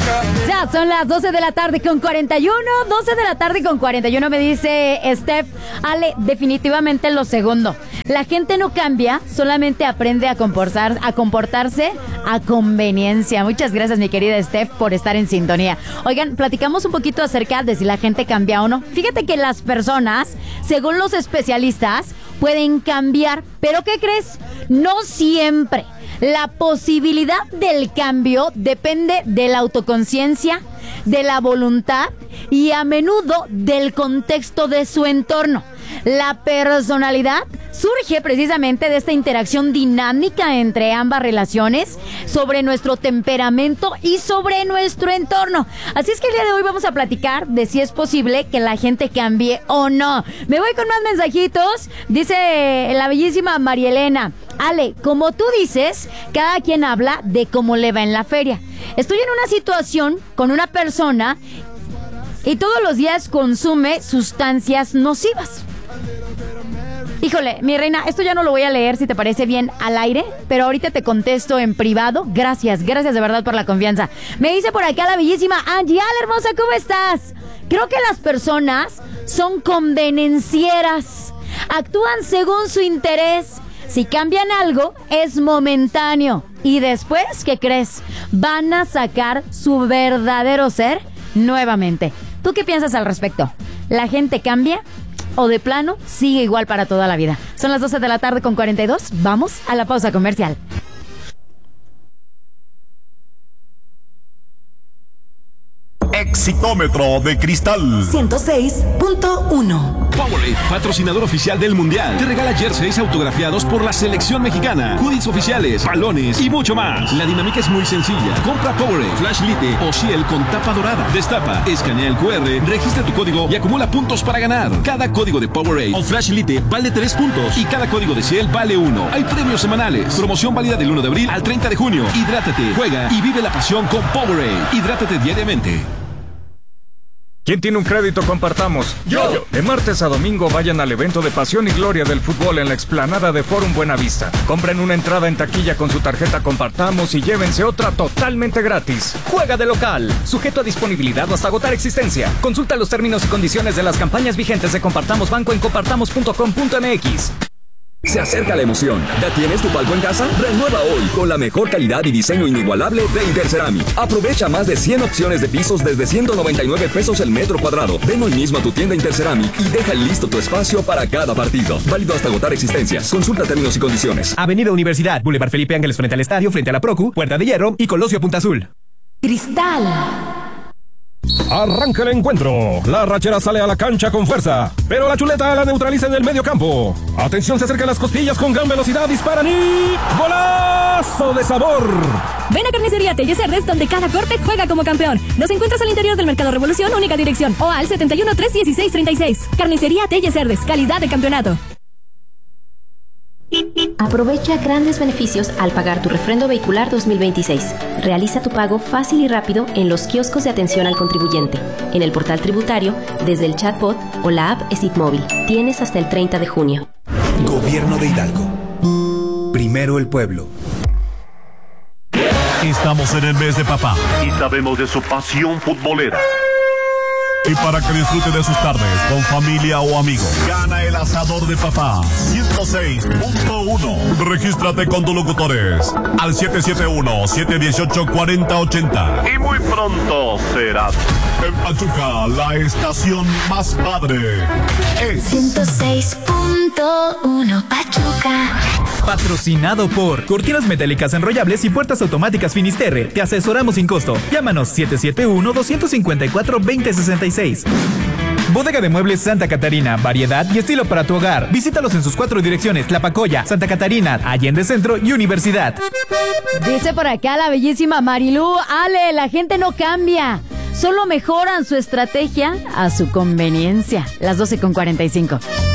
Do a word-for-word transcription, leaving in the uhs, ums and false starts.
Ya son las doce de la tarde con cuarenta y uno. doce de la tarde con cuarenta y uno me dice Steph. Ale, definitivamente lo segundo. La gente no cambia, solamente aprende a, comportar, a comportarse a conveniencia. Muchas gracias, mi querida Steph, por estar en sintonía. Oigan, platicamos un poquito acerca de si la gente cambia o no. Fíjate que las personas, según los especialistas, pueden cambiar. ¿Pero qué crees? No siempre. La posibilidad del cambio depende de la autoconciencia, de la voluntad y a menudo del contexto de su entorno. La personalidad surge precisamente de esta interacción dinámica entre ambas relaciones, sobre nuestro temperamento y sobre nuestro entorno. Así es que el día de hoy vamos a platicar de si es posible que la gente cambie o no. Me voy con más mensajitos. Dice la bellísima María Elena: Ale, como tú dices, cada quien habla de cómo le va en la feria. Estoy en una situación con una persona y todos los días consume sustancias nocivas. Híjole, mi reina, esto ya no lo voy a leer si te parece bien al aire, pero ahorita te contesto en privado. Gracias, gracias de verdad por la confianza. Me dice por acá la bellísima Angie: Hola, hermosa, ¿cómo estás? Creo que las personas son convenencieras, actúan según su interés. Si cambian algo, es momentáneo. Y después, ¿qué crees? Van a sacar su verdadero ser nuevamente. ¿Tú qué piensas al respecto? ¿La gente cambia? ¿O de plano sigue igual para toda la vida? Son las doce de la tarde con cuarenta y dos. Vamos a la pausa comercial. Exitómetro de Cristal ciento seis punto uno. Powerade, patrocinador oficial del Mundial, te regala jerseys autografiados por la selección mexicana, hoodies oficiales, balones y mucho más. La dinámica es muy sencilla. Compra Powerade, Flash Lite o Ciel con tapa dorada. Destapa, escanea el cu erre, registra tu código y acumula puntos para ganar. Cada código de Powerade o Flash Lite vale tres puntos y cada código de Ciel vale uno. Hay premios semanales. Promoción válida del uno de abril al treinta de junio. Hidrátate, juega y vive la pasión con Powerade. Hidrátate diariamente. ¿Quién tiene un crédito? Compartamos. Yo. De martes a domingo vayan al evento de Pasión y Gloria del Fútbol en la explanada de Forum Buenavista. Compren una entrada en taquilla con su tarjeta Compartamos y llévense otra totalmente gratis. Juega de local. Sujeto a disponibilidad o hasta agotar existencia. Consulta los términos y condiciones de las campañas vigentes de Compartamos Banco en compartamos punto com punto m x. Se acerca la emoción. ¿Ya tienes tu palco en casa? Renueva hoy con la mejor calidad y diseño inigualable de Interceramic. Aprovecha más de cien opciones de pisos desde ciento noventa y nueve pesos el metro cuadrado. Ven hoy mismo a tu tienda Interceramic y deja listo tu espacio para cada partido. Válido hasta agotar existencias. Consulta términos y condiciones. Avenida Universidad, Boulevard Felipe Ángeles frente al estadio, frente a la Procu, Puerta de Hierro y Colosio Punta Azul. Cristal. Arranca el encuentro. La rachera sale a la cancha con fuerza, pero la chuleta la neutraliza en el medio campo. Atención, se acercan las costillas con gran velocidad, disparan y... ¡golazo de sabor! Ven a Carnicería Telle Cerdes, donde cada corte juega como campeón. Nos encuentras al interior del Mercado Revolución, única dirección, o al setenta y uno, tres dieciséis, treinta y seis. Carnicería Telle Cerdes, calidad de campeonato. Aprovecha grandes beneficios al pagar tu refrendo vehicular dos mil veintiséis. Realiza tu pago fácil y rápido en los kioscos de atención al contribuyente, en el portal tributario, desde el chatbot o la app E S I T Móvil. Tienes hasta el treinta de junio. Gobierno de Hidalgo. Primero el pueblo. Estamos en el mes de papá y sabemos de su pasión futbolera. Y para que disfrute de sus tardes con familia o amigos, gana el asador de papá ciento seis punto uno. Regístrate con tus locutores al siete siete uno, siete uno ocho, cuatro cero ocho cero. Y muy pronto será en Pachuca la estación más padre. Es ciento seis punto uno Pachuca. Patrocinado por Cortinas Metálicas Enrollables y Puertas Automáticas Finisterre. Te asesoramos sin costo. Llámanos siete siete uno, dos cinco cuatro, dos cero seis seis. Bodega de Muebles Santa Catarina. Variedad y estilo para tu hogar. Visítalos en sus cuatro direcciones: Tlapacoya, Santa Catarina, Allende Centro y Universidad. Dice por acá la bellísima Marilú: Ale, la gente no cambia, solo mejoran su estrategia a su conveniencia. Las doce con cuarenta y cinco.